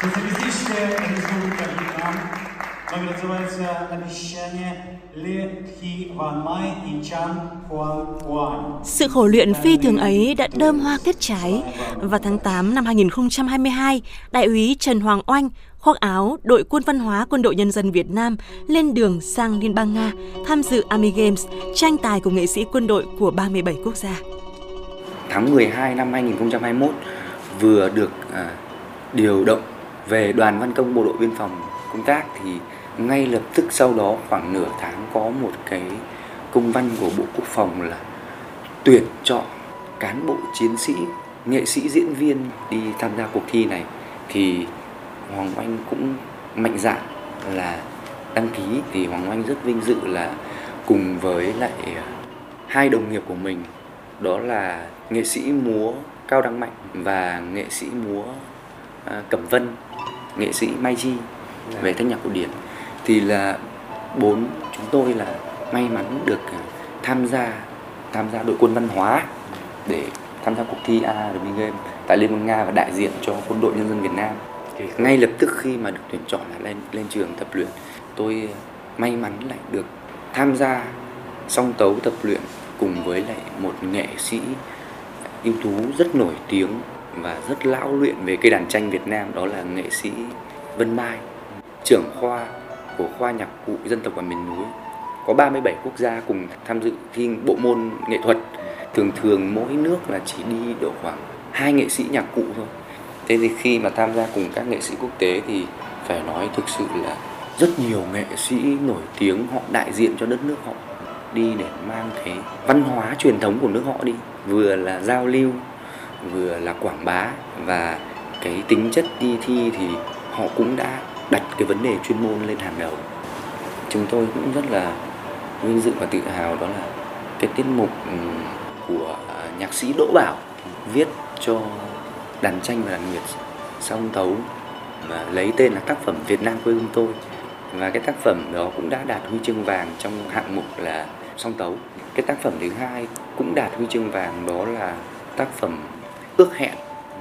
Sosyalistycznie Respublika Wietnam nagradzaється обещание Lê Thi Van Mai y Chan Huang Huang. Sự khổ luyện phi thường ấy đã đơm hoa kết trái. Vào tháng 8 năm 2022, Đại úy Trần Hoàng Oanh khoác áo đội quân văn hóa Quân đội Nhân dân Việt Nam lên đường sang Liên bang Nga tham dự Army Games, tranh tài của nghệ sĩ quân đội của 37 quốc gia. Tháng 12 năm 2021 vừa được điều động về đoàn văn công bộ đội biên phòng công tác thì ngay lập tức sau đó khoảng nửa tháng có một cái công văn của Bộ Quốc phòng là tuyển chọn cán bộ chiến sĩ, nghệ sĩ diễn viên đi tham gia cuộc thi này. Thì Hoàng Oanh cũng mạnh dạn là đăng ký. Thì Hoàng Oanh rất vinh dự là cùng với lại hai đồng nghiệp của mình, đó là nghệ sĩ múa Cao Đăng Mạnh và nghệ sĩ múa Cẩm Vân, nghệ sĩ Mai Chi về thanh nhạc cổ điển, thì là chúng tôi là may mắn được tham gia đội quân văn hóa để tham gia cuộc thi Army Games tại Liên bang Nga và đại diện cho Quân đội Nhân dân Việt Nam. Ngay lập tức khi mà được tuyển chọn là lên trường tập luyện, tôi may mắn lại được tham gia song tấu tập luyện cùng với lại một nghệ sĩ ưu tú rất nổi tiếng và rất lão luyện về cây đàn tranh Việt Nam, đó là nghệ sĩ Vân Mai, trưởng khoa của khoa nhạc cụ dân tộc ở miền núi. Có 37 quốc gia cùng tham dự thi bộ môn nghệ thuật. Thường mỗi nước là chỉ đi độ khoảng 2 nghệ sĩ nhạc cụ thôi. Thế thì khi mà tham gia cùng các nghệ sĩ quốc tế thì phải nói thực sự là rất nhiều nghệ sĩ nổi tiếng, họ đại diện cho đất nước họ đi để mang cái văn hóa truyền thống của nước họ đi, vừa là giao lưu, vừa là quảng bá, và cái tính chất đi thi thì họ cũng đã đặt cái vấn đề chuyên môn lên hàng đầu. Chúng tôi cũng rất là vinh dự và tự hào, đó là cái tiết mục của nhạc sĩ Đỗ Bảo viết cho đàn tranh và đàn nguyệt song tấu và lấy tên là tác phẩm Việt Nam quê hương tôi. Và cái tác phẩm đó cũng đã đạt huy chương vàng trong hạng mục là song tấu. Cái tác phẩm thứ hai cũng đạt huy chương vàng, đó là tác phẩm Ước Hẹn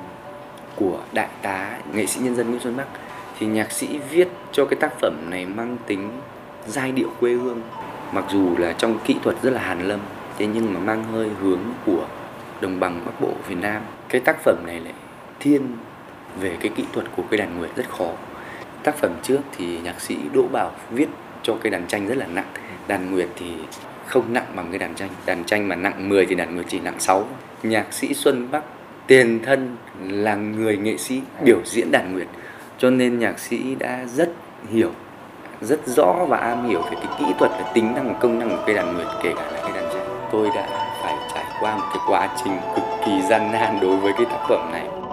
của đại tá nghệ sĩ nhân dân Nguyễn Xuân Bắc. Thì nhạc sĩ viết cho cái tác phẩm này mang tính giai điệu quê hương, mặc dù là trong kỹ thuật rất là hàn lâm, thế nhưng mà mang hơi hướng của đồng bằng Bắc Bộ Việt Nam. Cái tác phẩm này lại thiên về cái kỹ thuật của cây đàn nguyệt rất khó. Tác phẩm trước thì nhạc sĩ Đỗ Bảo viết cho cây đàn tranh rất là nặng, đàn nguyệt thì không nặng bằng cái đàn tranh mà nặng 10 thì đàn nguyệt chỉ nặng 6. Nhạc sĩ Xuân Bắc tiền thân là người nghệ sĩ biểu diễn đàn nguyệt, cho nên nhạc sĩ đã rất hiểu, rất rõ và am hiểu về cái kỹ thuật và tính năng công năng của cây đàn nguyệt, kể cả là cây đàn tranh. Tôi đã phải trải qua một cái quá trình cực kỳ gian nan đối với cái tác phẩm này.